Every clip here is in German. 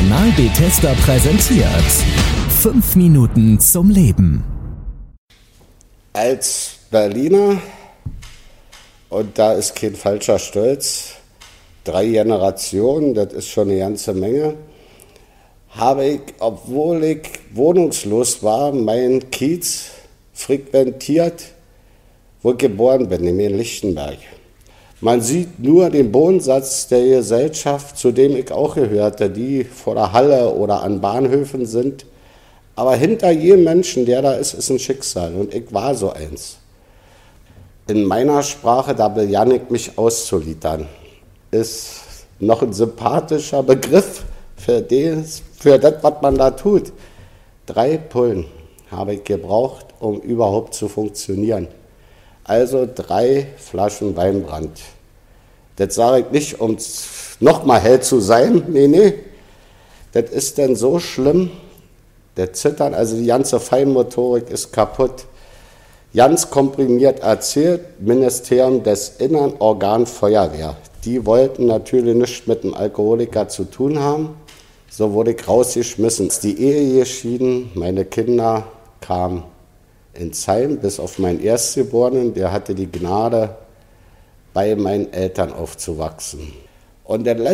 Kanal Bethesda präsentiert 5 Minuten zum Leben. Als Berliner, und da ist kein falscher Stolz, 3 Generationen, das ist schon eine ganze Menge, habe ich, obwohl ich wohnungslos war, meinen Kiez frequentiert, wo ich geboren bin, nämlich in Lichtenberg. Man sieht nur den Bodensatz der Gesellschaft, zu dem ich auch gehörte, die vor der Halle oder an Bahnhöfen sind. Aber hinter jedem Menschen, der da ist ein Schicksal. Und ich war so eins. In meiner Sprache, da begann ich mich auszulitern. Ist noch ein sympathischer Begriff für das, was man da tut. 3 Pullen habe ich gebraucht, um überhaupt zu funktionieren. Also 3 Flaschen Weinbrand. Das sage ich nicht, um nochmal hell zu sein. Nee. Das ist denn so schlimm. Der Zittern, also die ganze Feinmotorik ist kaputt. Ganz komprimiert erzählt, Ministerium des Innern, Organ Feuerwehr. Die wollten natürlich nichts mit dem Alkoholiker zu tun haben. So wurde ich rausgeschmissen. Die Ehe geschieden, meine Kinder kamen ins Heim, bis auf meinen Erstgeborenen, der hatte die Gnade, bei meinen Eltern aufzuwachsen. Und das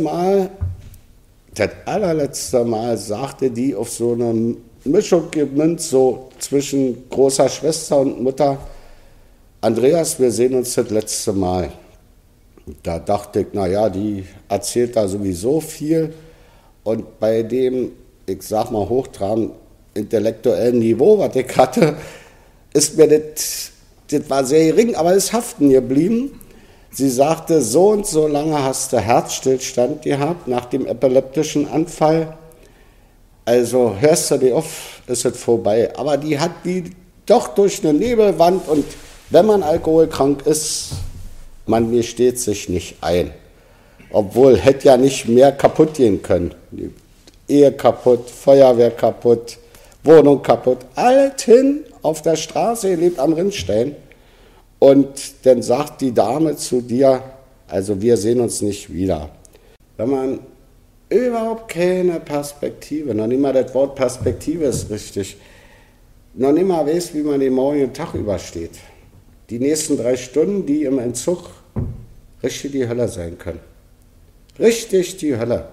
allerletzte Mal sagte die auf so eine Mischung gemünzt, so zwischen großer Schwester und Mutter, Andreas, wir sehen uns das letzte Mal. Da dachte ich, naja, die erzählt da sowieso viel. Und bei dem, ich sag mal, hochtrabend intellektuellen Niveau, was ich hatte, ist mir das war sehr gering, aber ist haften geblieben. Sie sagte, so und so lange hast du Herzstillstand gehabt nach dem epileptischen Anfall. Also hörst du dir auf, ist es vorbei. Aber die hat die doch durch eine Nebelwand, und wenn man alkoholkrank ist, man gesteht sich nicht ein. Obwohl, hätte ja nicht mehr kaputt gehen können. Die Ehe kaputt, Feuerwehr kaputt, Wohnung kaputt, alles hin auf der Straße, ihr lebt am Rinnstein. Und dann sagt die Dame zu dir, also wir sehen uns nicht wieder. Wenn man überhaupt keine Perspektive, noch nicht mal das Wort Perspektive ist richtig, noch nicht mal weiß, wie man den morgigen Tag übersteht. Die nächsten 3 Stunden, die im Entzug richtig die Hölle sein können. Richtig die Hölle.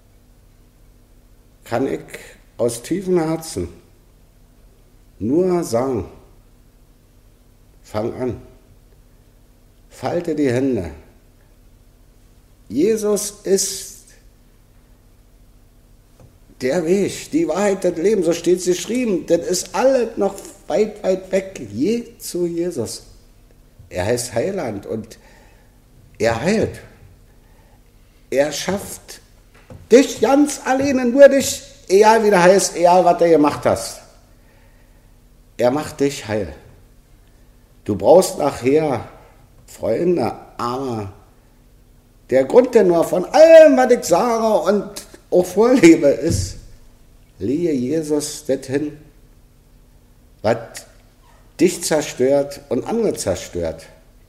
Kann ich aus tiefem Herzen nur sagen, fang an, falte die Hände. Jesus ist der Weg, die Wahrheit, das Leben, so steht es geschrieben. Das ist alles noch weit, weit weg, je zu Jesus. Er heißt Heiland und er heilt. Er schafft dich ganz alleine, nur dich, egal wie du heißt, egal was du gemacht hast. Er macht dich heil. Du brauchst nachher Freunde, aber der Grund denn nur von allem, was ich sage und auch vorlebe, ist, lege Jesus das hin, was dich zerstört und andere zerstört.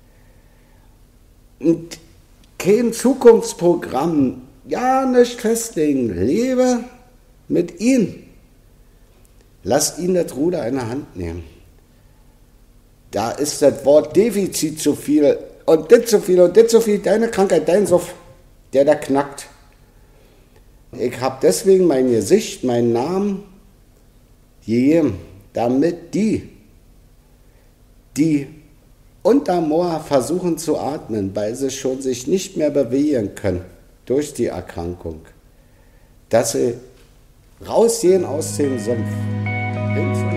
Und kein Zukunftsprogramm, ja, nicht festlegen, lebe mit ihm. Lass ihn das Ruder in der Hand nehmen. Da ist das Wort Defizit zu viel und das zu viel und das zu viel. Deine Krankheit, dein Suff, der da knackt. Ich habe deswegen mein Gesicht, meinen Namen gegeben, damit die unter Moor versuchen zu atmen, weil sie schon sich nicht mehr bewegen können durch die Erkrankung, dass sie rausgehen aus dem Sumpf.